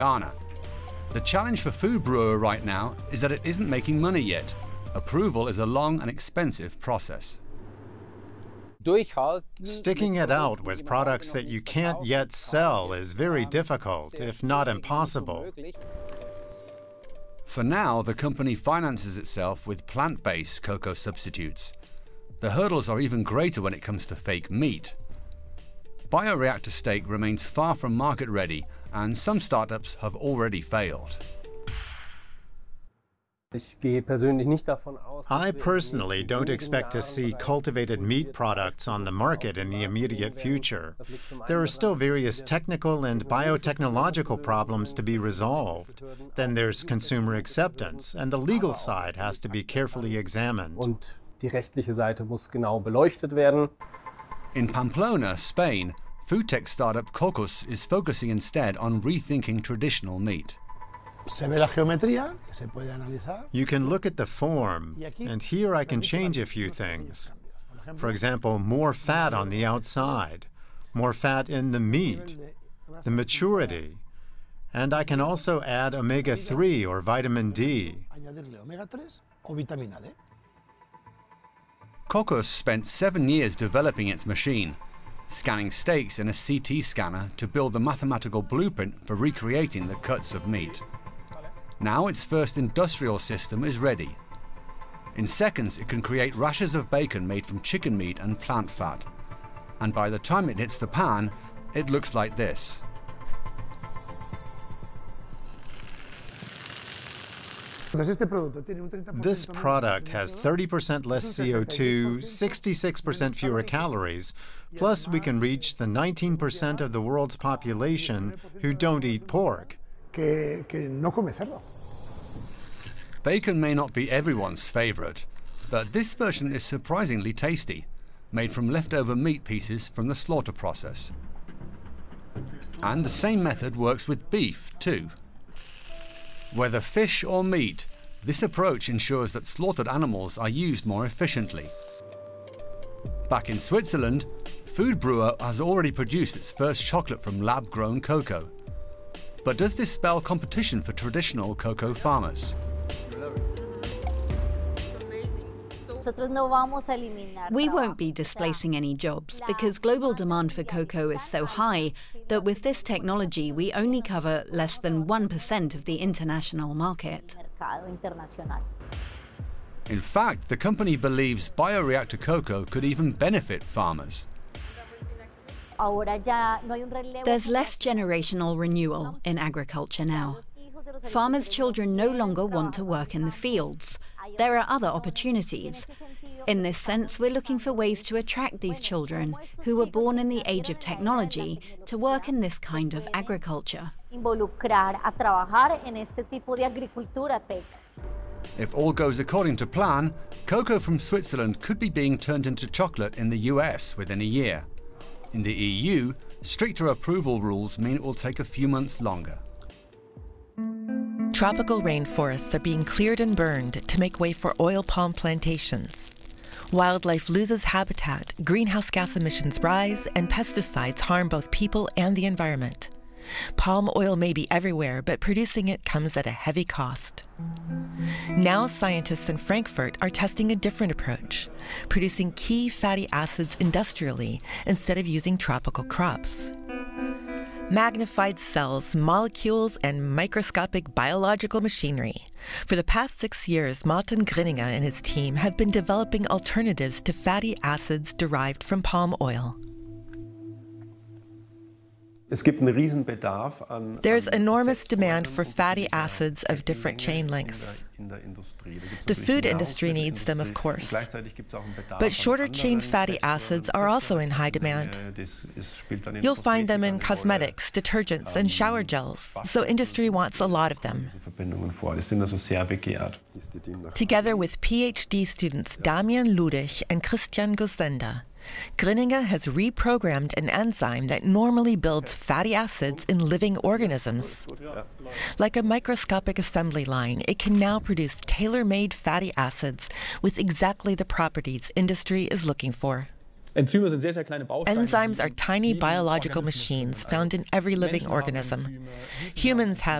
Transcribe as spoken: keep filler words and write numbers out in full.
Ghana. The challenge for Food Brewer right now is that it isn't making money yet. Approval is a long and expensive process. Sticking it out with products that you can't yet sell is very difficult, if not impossible. For now, the company finances itself with plant-based cocoa substitutes. The hurdles are even greater when it comes to fake meat. Bioreactor steak remains far from market-ready, and some startups have already failed. I personally don't expect to see cultivated meat products on the market in the immediate future. There are still various technical and biotechnological problems to be resolved. Then there's consumer acceptance, and the legal side has to be carefully examined. In Pamplona, Spain, food tech startup Cocos is focusing instead on rethinking traditional meat. You can look at the form, and here I can change a few things. For example, more fat on the outside, more fat in the meat, the maturity, and I can also add omega three or vitamin D. Cocos spent seven years developing its machine, scanning steaks in a C T scanner to build the mathematical blueprint for recreating the cuts of meat. Now its first industrial system is ready. In seconds, it can create rashers of bacon made from chicken meat and plant fat. And by the time it hits the pan, it looks like this. This product has thirty percent less C O two, sixty-six percent fewer calories, plus we can reach the nineteen percent of the world's population who don't eat pork. Bacon may not be everyone's favorite, but this version is surprisingly tasty, made from leftover meat pieces from the slaughter process. And the same method works with beef, too. Whether fish or meat, this approach ensures that slaughtered animals are used more efficiently. Back in Switzerland, Food Brewer has already produced its first chocolate from lab-grown cocoa. But does this spell competition for traditional cocoa farmers? We won't be displacing any jobs because global demand for cocoa is so high that with this technology we only cover less than one percent of the international market. In fact, the company believes bioreactor cocoa could even benefit farmers. There's less generational renewal in agriculture now. Farmers' children no longer want to work in the fields. There are other opportunities. In this sense, we're looking for ways to attract these children who were born in the age of technology to work in this kind of agriculture. If all goes according to plan, cocoa from Switzerland could be being turned into chocolate in the U S within a year. In the E U, stricter approval rules mean it will take a few months longer. Tropical rainforests are being cleared and burned to make way for oil palm plantations. Wildlife loses habitat, greenhouse gas emissions rise, and pesticides harm both people and the environment. Palm oil may be everywhere, but producing it comes at a heavy cost. Now scientists in Frankfurt are testing a different approach, producing key fatty acids industrially instead of using tropical crops. Magnified cells, molecules, and microscopic biological machinery. For the past six years, Martin Grinninger and his team have been developing alternatives to fatty acids derived from palm oil. There's enormous demand for fatty acids of different chain lengths. The food industry needs them, of course. But shorter chain fatty acids are also in high demand. You'll find them in cosmetics, detergents, and shower gels, so industry wants a lot of them. Together with PhD students Damian Ludich and Christian Gosenda, Grinninger has reprogrammed an enzyme that normally builds fatty acids in living organisms. Like a microscopic assembly line, it can now produce tailor-made fatty acids with exactly the properties industry is looking for. Enzymes are tiny biological machines found in every living organism. Humans have